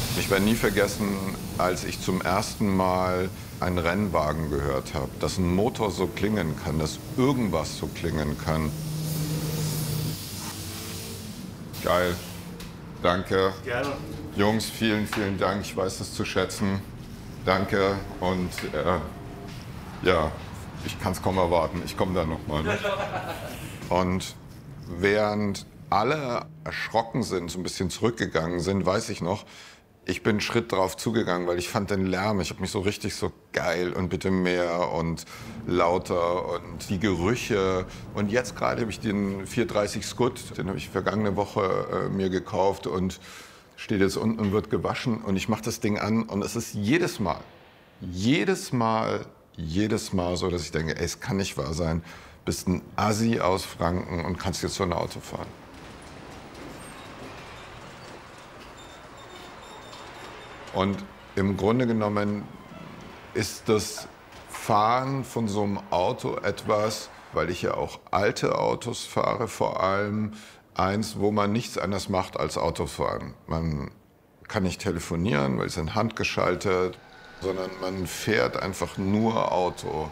Ich werde nie vergessen, als ich zum ersten Mal einen Rennwagen gehört habe, dass ein Motor so klingen kann, dass irgendwas so klingen kann. Geil. Danke. Gerne. Jungs, vielen, vielen Dank. Ich weiß es zu schätzen. Danke. Und ja, ich kann es kaum erwarten. Ich komme da nochmal. Ne? Und während alle erschrocken sind, so ein bisschen zurückgegangen sind, weiß ich noch, ich bin einen Schritt drauf zugegangen, weil ich fand den Lärm, ich habe mich so richtig so geil und bitte mehr und lauter und die Gerüche. Und jetzt gerade habe ich den 430 Scud, den habe ich vergangene Woche mir gekauft und steht jetzt unten und wird gewaschen. Und ich mache das Ding an und es ist jedes Mal so, dass ich denke, ey, es kann nicht wahr sein, bist ein Assi aus Franken und kannst jetzt so ein Auto fahren. Und im Grunde genommen ist das Fahren von so einem Auto etwas, weil ich ja auch alte Autos fahre, vor allem eins, wo man nichts anderes macht als Autofahren. Man kann nicht telefonieren, weil es in Hand geschaltet, sondern man fährt einfach nur Auto.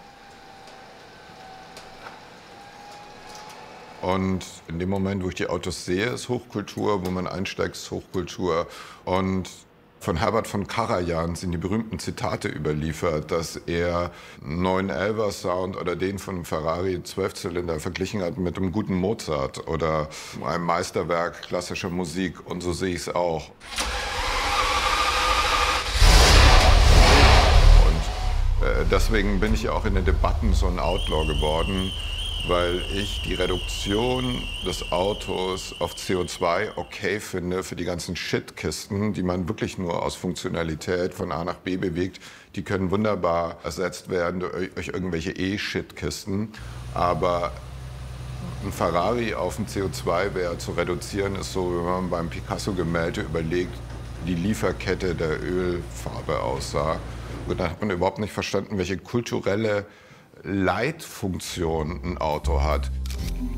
Und in dem Moment, wo ich die Autos sehe, ist Hochkultur, wo man einsteigt, ist Hochkultur. Und von Herbert von Karajan sind die berühmten Zitate überliefert, dass er einen 911er Sound oder den von einem Ferrari 12-Zylinder verglichen hat mit einem guten Mozart oder einem Meisterwerk klassischer Musik. Und so sehe ich es auch. Und deswegen bin ich ja auch in den Debatten so ein Outlaw geworden, weil ich die Reduktion des Autos auf CO2 okay finde für die ganzen Shitkisten, die man wirklich nur aus Funktionalität von A nach B bewegt. Die können wunderbar ersetzt werden durch irgendwelche E-Shitkisten. Aber ein Ferrari auf den CO2-Wert zu reduzieren, ist so, wenn man beim Picasso-Gemälde überlegt, wie die Lieferkette der Ölfarbe aussah. Und dann hat man überhaupt nicht verstanden, welche kulturelle Leitfunktion ein Auto hat.